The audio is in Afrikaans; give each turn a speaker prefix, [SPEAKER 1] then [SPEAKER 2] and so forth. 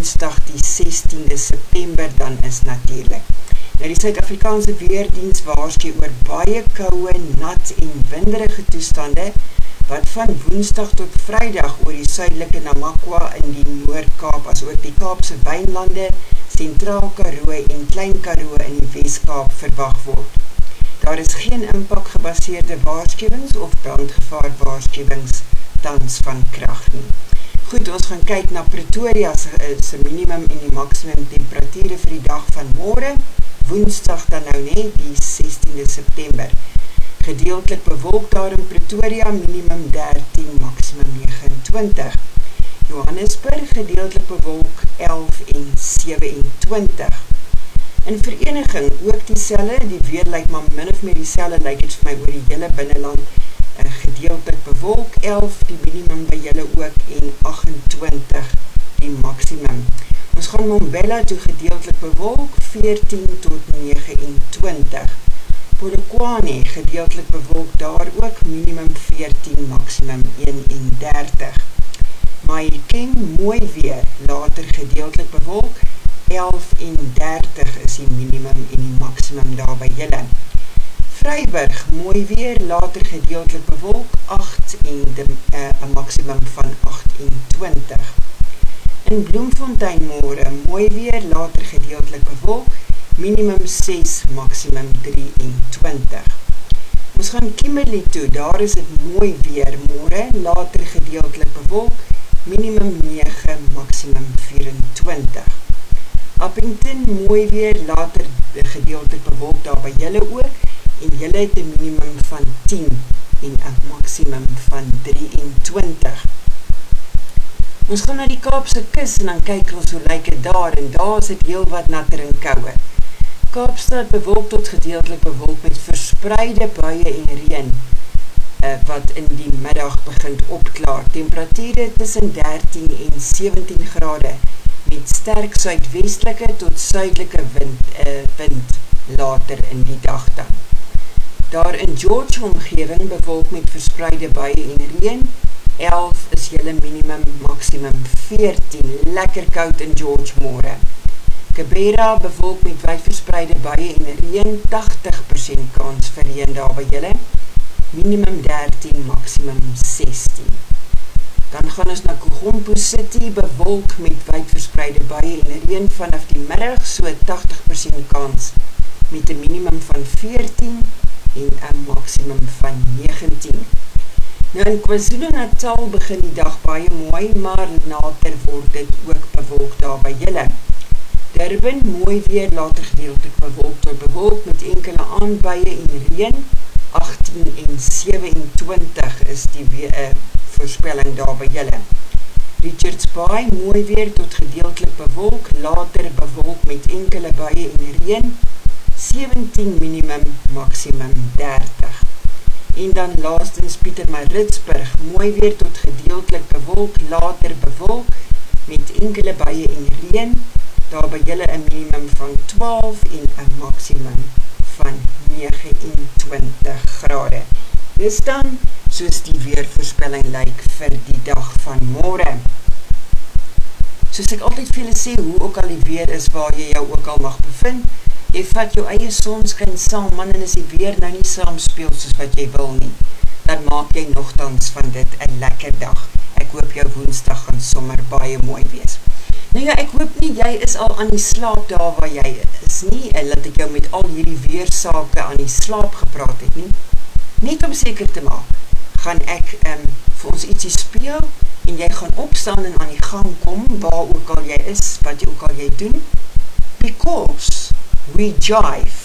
[SPEAKER 1] Woensdag die 16de September dan is natuurlik. Nou die Suid-Afrikaanse Weerdienst waarsku oor baie koue, nat en winderige toestande wat van Woensdag tot Vrydag oor die suidelike Namakwa in die Noord-Kaap as ook die Kaapse Wynlande, Sentraal Karoo en Klein Karoo in die Wes-Kaap verwag word. Daar is geen impakgebaseerde waarskuwings of brandgevaar waarskuwings tans van krag nie. Goed, ons gaan kyk na Pretoria se minimum en die maksimum temperatuur vir die dag van môre, Woensdag dan nou net die 16de September. Gedeeltelik bewolk daar in Pretoria, minimum 13, maksimum 29. Johannesburg, gedeeltelik bewolk 11 en 27. In Vereniging, ook dieselfde, die weer lyk maar min of meer dieselfde, lyk het vir my oor die hele binneland, gedeeltelik bewolk 11, die minimum by julle ook, en 28, die maksimum. Ons gaan Mbombela toe gedeeltelik bewolk, 14 tot 29. Polokwane, gedeeltelik bewolk daar ook, minimum 14, maksimum 31. Mahikeng, mooi weer, later gedeeltelik bewolk, 11 en 30 is die minimum en die maksimum daar by julle. Vryburg, mooi weer, later gedeeltelik bewolk, 8 en een maksimum van 28. In Bloemfontein môre, mooi weer, later gedeeltelik bewolk, minimum 6, maksimum 23. Ons gaan Kimberley toe, daar is het mooi weer môre, later gedeeltelik bewolk, minimum 9, maksimum 24. Appington, mooi weer, later gedeeltelik bewolk daar by julle ook, en julle het een minimum van 10 en een maksimum van 23. Ons gaan na die Kaapse kus en dan kyk ons hoe lyk het daar, en daar is het heel wat natter en kouwe. Kaapstad bewolk tot gedeeltelik bewolk met verspreide buie en reën, wat in die middag begin opklaar. Temperatuur tussen 13 en 17 grade, met sterk suidwestelike tot suidelike wind later in die dag dan. Daar in George omgewing bewolk met verspreide buie en reën, 11 is julle minimum, maksimum 14, lekker koud in George môre. Kibera bewolk met wyd verspreide buie en reën, 80% kans vir reën daar by julle, minimum 13, maksimum 16. Dan gaan ons na Kogompo City, bewolk met wyd verspreide buie en reën vanaf die middag, so 80% kans, met een minimum van 14 en een maksimum van 19. Nou in KwaZulu-Natal begin die dag baie mooi, maar later word dit ook bewolk daar by julle. Durban, mooi weer, later gedeeltelik bewolk tot bewolk met enkele aandbuie en reën, 18 en 27 is die voorspelling daar by julle. Richards Bay, mooi weer tot gedeeltelik bewolk, later bewolk met enkele buie en reën, 17 minimum, maksimum 30. En dan laastens Pietermaritzburg, mooi weer tot gedeeltelik bewolk, later bewolk met enkele buie en reën, daar by julle een minimum van 12 en een maksimum van 29 grade. Dis dan soos die weervoorspelling lyk vir die dag van môre. Soos ek altyd vir julle sê, hoe ook al die weer is waar jy jou ook al mag bevind, jy vat jou eie sonskyn saam, man, en as die weer nou nie saam speel soos wat jy wil nie, dan maak jy nogtans van dit 'n lekker dag. Ek hoop jou Woensdag gaan sommer baie mooi wees. Nou ja, ek hoop nie jy is al aan die slaap daar waar jy is nie, en laat ek jou met al hierdie weersake aan die slaap gepraat het nie. Net om seker te maak, gaan ek vir ons ietsie speel, en jy gaan opstaan en aan die gang kom, waar ook al jy is, wat ook al jy doen, because we jive.